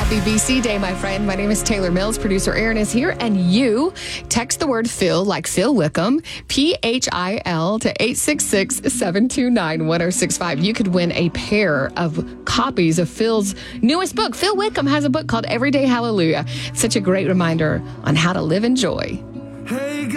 Happy BC Day, my friend. My name is Taylor Mills. Producer Aaron is here. And you text the word Phil, like Phil Wickham, Phil, to 866-729-1065. You could win a pair of copies of Phil's newest book. Phil Wickham has a book called Everyday Hallelujah. Such a great reminder on how to live in joy.